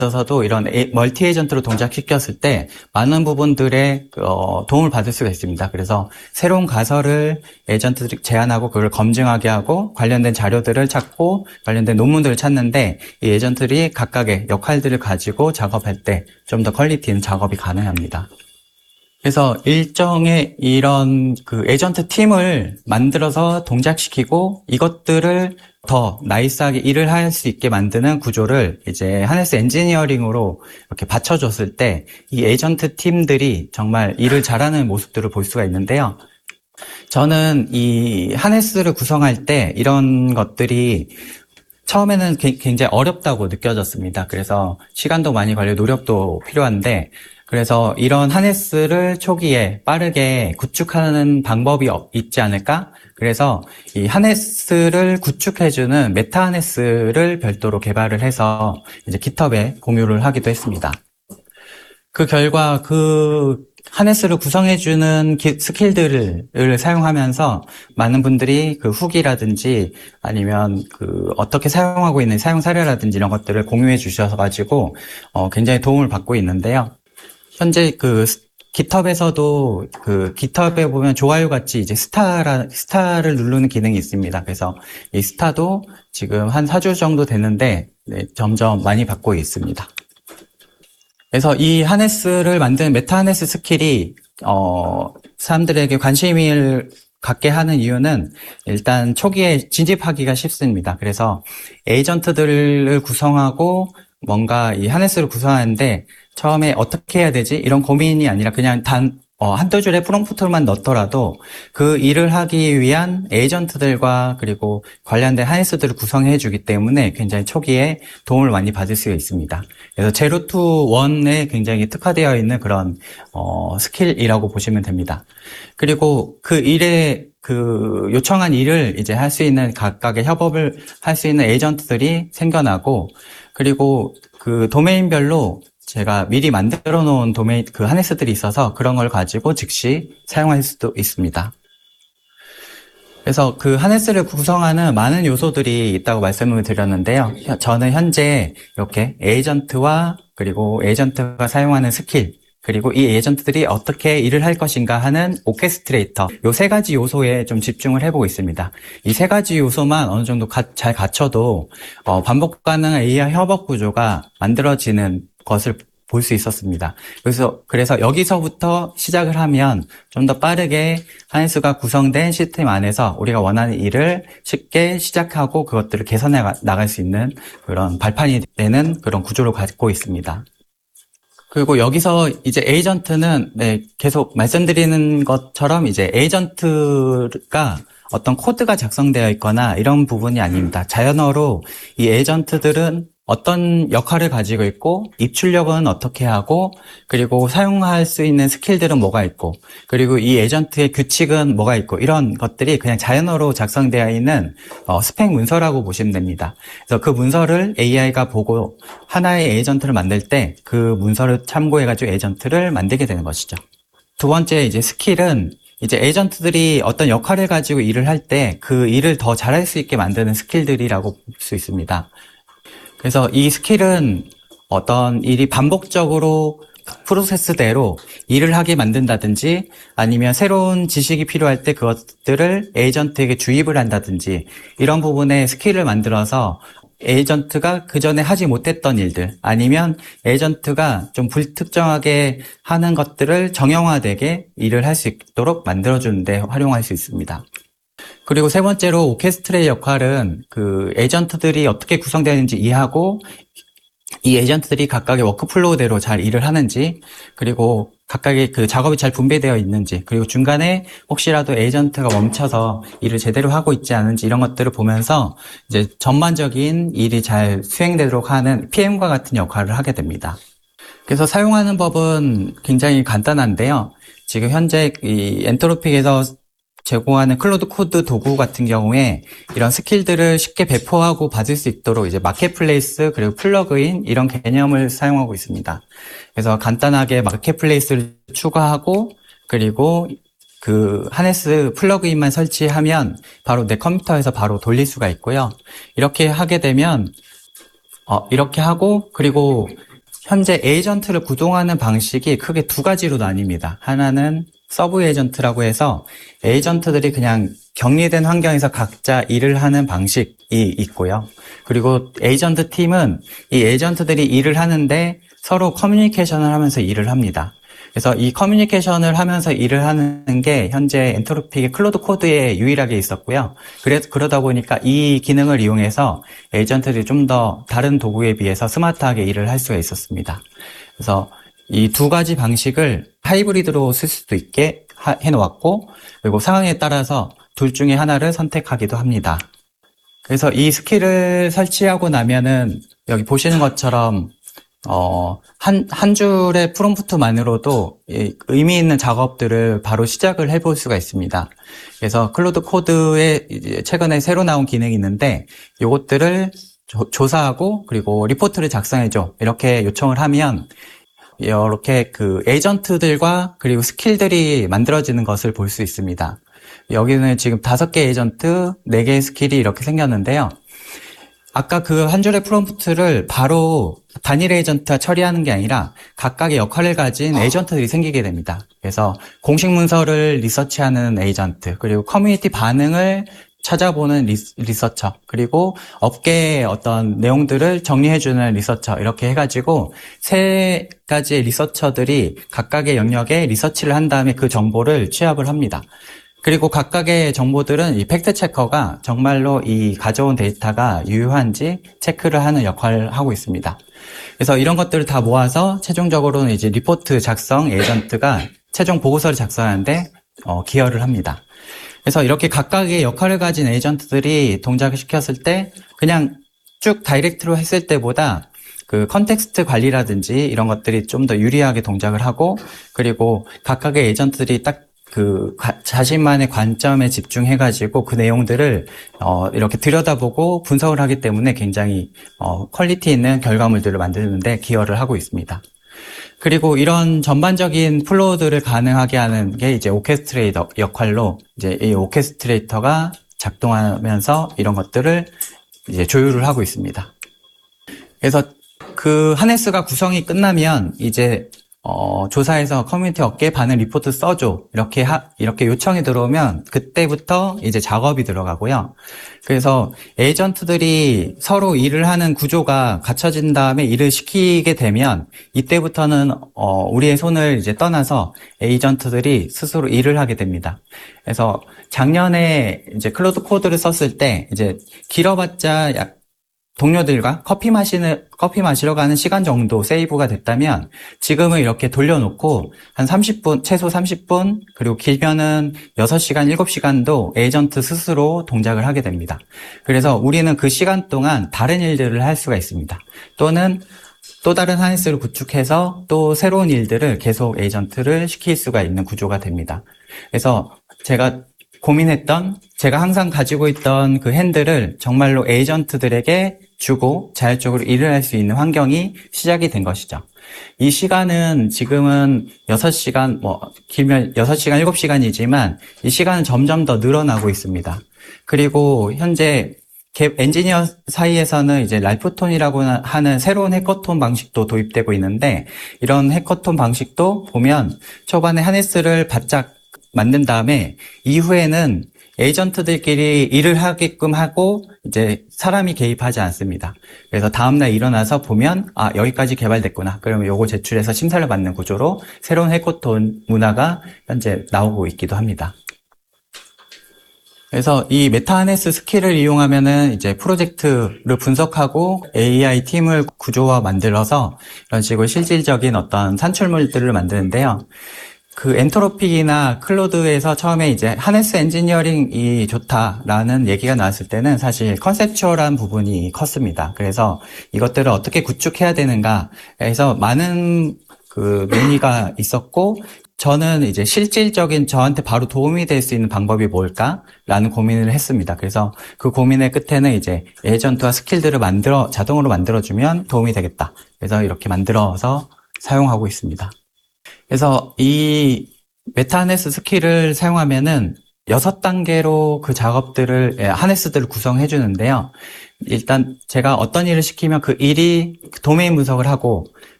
있어서도 이런 멀티 에이전트로 동작시켰을 때 많은 부분들의 도움을 받을 수가 있습니다. 그래서 새로운 가설을 에이전트들이 제안하고 그걸 검증하게 하고 관련된 자료들을 찾고 관련된 논문들을 찾는데 이 에이전트들이 각각의 역할들을 가지고 작업할 때 좀 더 퀄리티 있는 작업이 가능합니다. 그래서 일정의 이런 그 에이전트 팀을 만들어서 동작시키고 이것들을 더 나이스하게 일을 할 수 있게 만드는 구조를 이제 하네스 엔지니어링으로 이렇게 받쳐줬을 때 이 에이전트 팀들이 정말 일을 잘하는 모습들을 볼 수가 있는데요. 저는 이 하네스를 구성할 때 이런 것들이 처음에는 굉장히 어렵다고 느껴졌습니다. 그래서 시간도 많이 걸리고 노력도 필요한데 그래서 이런 하네스를 초기에 빠르게 구축하는 방법이 있지 않을까? 그래서 이 하네스를 구축해주는 메타 하네스를 별도로 개발을 해서 이제 깃허브에 공유를 하기도 했습니다. 그 결과 그 하네스를 구성해주는 스킬들을 사용하면서 많은 분들이 그 후기라든지 아니면 그 어떻게 사용하고 있는 사용 사례라든지 이런 것들을 공유해 주셔가지고 굉장히 도움을 받고 있는데요. 현재 그 깃허브에서도 그 깃허브에 보면 좋아요 같이 이제 스타를 누르는 기능이 있습니다. 그래서 이 스타도 지금 한 4주 정도 됐는데 네, 점점 많이 받고 있습니다. 그래서 이 하네스를 만드는 메타 하네스 스킬이 사람들에게 관심을 갖게 하는 이유는 일단 초기에 진입하기가 쉽습니다. 그래서 에이전트들을 구성하고 뭔가 이 하네스를 구성하는데 처음에 어떻게 해야 되지? 이런 고민이 아니라 그냥 한두 줄의 프롬프트만 넣더라도 그 일을 하기 위한 에이전트들과 그리고 관련된 하네스들을 구성해 주기 때문에 굉장히 초기에 도움을 많이 받을 수가 있습니다. 그래서 제로 투 원에 굉장히 특화되어 있는 그런 스킬이라고 보시면 됩니다. 그리고 그 일에 그 요청한 일을 이제 할 수 있는 각각의 협업을 할 수 있는 에이전트들이 생겨나고 그리고 그 도메인별로 제가 미리 만들어 놓은 도메인 그 하네스들이 있어서 그런 걸 가지고 즉시 사용할 수도 있습니다. 그래서 그 하네스를 구성하는 많은 요소들이 있다고 말씀을 드렸는데요. 저는 현재 이렇게 에이전트와 그리고 에이전트가 사용하는 스킬 그리고 이 에이전트들이 어떻게 일을 할 것인가 하는 오케스트레이터 이 세 가지 요소에 좀 집중을 해보고 있습니다. 이 세 가지 요소만 어느 정도 잘 갖춰도 반복 가능한 AI 협업 구조가 만들어지는 것을 볼 수 있었습니다. 그래서 여기서부터 시작을 하면 좀 더 빠르게 하네스가 구성된 시스템 안에서 우리가 원하는 일을 쉽게 시작하고 그것들을 개선해 나갈 수 있는 그런 발판이 되는 그런 구조를 갖고 있습니다. 그리고 여기서 이제 에이전트는 계속 말씀드리는 것처럼 이제 에이전트가 어떤 코드가 작성되어 있거나 이런 부분이 아닙니다. 자연어로 이 에이전트들은 어떤 역할을 가지고 있고 입출력은 어떻게 하고 그리고 사용할 수 있는 스킬들은 뭐가 있고 그리고 이 에이전트의 규칙은 뭐가 있고 이런 것들이 그냥 자연어로 작성되어 있는 스펙 문서라고 보시면 됩니다. 그래서 그 문서를 AI가 보고 하나의 에이전트를 만들 때 그 문서를 참고해가지고 에이전트를 만들게 되는 것이죠. 두 번째 이제 스킬은 이제 에이전트들이 어떤 역할을 가지고 일을 할 때 그 일을 더 잘할 수 있게 만드는 스킬들이라고 볼 수 있습니다. 그래서 이 스킬은 어떤 일이 반복적으로 프로세스대로 일을 하게 만든다든지 아니면 새로운 지식이 필요할 때 그것들을 에이전트에게 주입을 한다든지 이런 부분에 스킬을 만들어서 에이전트가 그전에 하지 못했던 일들 아니면 에이전트가 좀 불특정하게 하는 것들을 정형화되게 일을 할 수 있도록 만들어주는 데 활용할 수 있습니다. 그리고 세 번째로 오케스트레의 역할은 그 에이전트들이 어떻게 구성되는지 이해하고 이 에이전트들이 각각의 워크플로우대로 잘 일을 하는지 그리고 각각의 그 작업이 잘 분배되어 있는지 그리고 중간에 혹시라도 에이전트가 멈춰서 일을 제대로 하고 있지 않은지 이런 것들을 보면서 이제 전반적인 일이 잘 수행되도록 하는 PM과 같은 역할을 하게 됩니다. 그래서 사용하는 법은 굉장히 간단한데요. 지금 현재 이 엔트로픽에서 제공하는 클로드 코드 도구 같은 경우에 이런 스킬들을 쉽게 배포하고 받을 수 있도록 이제 마켓플레이스 그리고 플러그인 이런 개념을 사용하고 있습니다. 그래서 간단하게 마켓플레이스를 추가하고 그리고 그 하네스 플러그인만 설치하면 바로 내 컴퓨터에서 바로 돌릴 수가 있고요. 이렇게 하게 되면 이렇게 하고 그리고 현재 에이전트를 구동하는 방식이 크게 두 가지로 나뉩니다. 하나는 서브 에이전트라고 해서 에이전트들이 그냥 격리된 환경에서 각자 일을 하는 방식이 있고요. 그리고 에이전트 팀은 이 에이전트들이 일을 하는데 서로 커뮤니케이션을 하면서 일을 합니다. 그래서 이 커뮤니케이션을 하면서 일을 하는 게 현재 엔트로픽의 클로드 코드에 유일하게 있었고요. 그러다 보니까 이 기능을 이용해서 에이전트들이 좀 더 다른 도구에 비해서 스마트하게 일을 할 수가 있었습니다. 그래서 이 두 가지 방식을 하이브리드로 쓸 수도 있게 해놓았고, 그리고 상황에 따라서 둘 중에 하나를 선택하기도 합니다. 그래서 이 스킬을 설치하고 나면은 여기 보시는 것처럼 한 줄의 프롬프트만으로도 의미 있는 작업들을 바로 시작을 해볼 수가 있습니다. 그래서 클로드 코드에 최근에 새로 나온 기능이 있는데, 요것들을 조사하고, 그리고 리포트를 작성해줘. 이렇게 요청을 하면, 이렇게 그 에이전트들과 그리고 스킬들이 만들어지는 것을 볼 수 있습니다. 여기는 지금 5개 에이전트, 4개의 스킬이 이렇게 생겼는데요. 아까 그 한 줄의 프롬프트를 바로 단일 에이전트가 처리하는 게 아니라 각각의 역할을 가진 에이전트들이 생기게 됩니다. 그래서 공식 문서를 리서치하는 에이전트, 그리고 커뮤니티 반응을 찾아보는 리서처, 그리고 업계의 어떤 내용들을 정리해주는 리서처, 이렇게 해가지고 3가지의 리서처들이 각각의 영역에 리서치를 한 다음에 그 정보를 취합을 합니다. 그리고 각각의 정보들은 이 팩트 체커가 정말로 이 가져온 데이터가 유효한지 체크를 하는 역할을 하고 있습니다. 그래서 이런 것들을 다 모아서 최종적으로는 이제 리포트 작성 에이전트가 최종 보고서를 작성하는데 기여를 합니다. 그래서 이렇게 각각의 역할을 가진 에이전트들이 동작을 시켰을 때 그냥 쭉 다이렉트로 했을 때보다 그 컨텍스트 관리라든지 이런 것들이 좀 더 유리하게 동작을 하고, 그리고 각각의 에이전트들이 딱 그 자신만의 관점에 집중해가지고 그 내용들을 이렇게 들여다보고 분석을 하기 때문에 굉장히 퀄리티 있는 결과물들을 만드는데 기여를 하고 있습니다. 그리고 이런 전반적인 플로우들을 가능하게 하는 게 이제 오케스트레이터 역할로, 이제 이 오케스트레이터가 작동하면서 이런 것들을 이제 조율을 하고 있습니다. 그래서 그 하네스가 구성이 끝나면 이제 조사해서 커뮤니티 업계 반응 리포트 써줘. 이렇게 요청이 들어오면 그때부터 이제 작업이 들어가고요. 그래서 에이전트들이 서로 일을 하는 구조가 갖춰진 다음에 일을 시키게 되면 이때부터는 우리의 손을 이제 떠나서 에이전트들이 스스로 일을 하게 됩니다. 그래서 작년에 이제 클로드 코드를 썼을 때 이제 길어봤자 동료들과 커피 마시러 가는 시간 정도 세이브가 됐다면 지금은 이렇게 돌려놓고 한 30분, 최소 30분, 그리고 길면은 6시간, 7시간도 에이전트 스스로 동작을 하게 됩니다. 그래서 우리는 그 시간 동안 다른 일들을 할 수가 있습니다. 또는 또 다른 하네스를 구축해서 또 새로운 일들을 계속 에이전트를 시킬 수가 있는 구조가 됩니다. 그래서 제가 항상 가지고 있던 그 핸들을 정말로 에이전트들에게 주고 자율적으로 일을 할 수 있는 환경이 시작이 된 것이죠. 이 시간은 지금은 6시간, 길면 6시간, 7시간이지만 이 시간은 점점 더 늘어나고 있습니다. 그리고 현재 엔지니어 사이에서는 이제 랄프톤이라고 하는 새로운 해커톤 방식도 도입되고 있는데, 이런 해커톤 방식도 보면 초반에 하네스를 바짝 만든 다음에 이후에는 에이전트들끼리 일을 하게끔 하고 이제 사람이 개입하지 않습니다. 그래서 다음날 일어나서 보면 여기까지 개발됐구나. 그러면 요거 제출해서 심사를 받는 구조로 새로운 해커톤 문화가 현재 나오고 있기도 합니다. 그래서 이 메타하네스 스킬을 이용하면은 이제 프로젝트를 분석하고 AI 팀을 구조화 만들어서 이런 식으로 실질적인 어떤 산출물들을 만드는데요. 그 엔트로픽이나 클로드에서 처음에 이제 하네스 엔지니어링이 좋다라는 얘기가 나왔을 때는 사실 컨셉추얼한 부분이 컸습니다. 그래서 이것들을 어떻게 구축해야 되는가 해서 많은 그 논의가 있었고, 저는 이제 실질적인 저한테 바로 도움이 될 수 있는 방법이 뭘까라는 고민을 했습니다. 그래서 그 고민의 끝에는 이제 에이전트와 스킬들을 자동으로 만들어주면 도움이 되겠다. 그래서 이렇게 만들어서 사용하고 있습니다. 그래서 이 메타하네스 스킬을 사용하면은 6단계로 그 하네스들을 구성해 주는데요. 일단 제가 어떤 일을 시키면 그 일이 도메인 분석을 하고,